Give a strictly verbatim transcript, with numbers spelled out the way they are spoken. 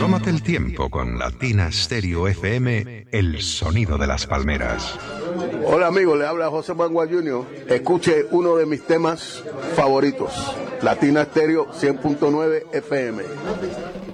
Tómate el tiempo con Latina Stereo F M, el sonido de las palmeras. Hola amigos, le habla José Mangua junior Escuche uno de mis temas favoritos, Latina Stereo cien punto nueve F M.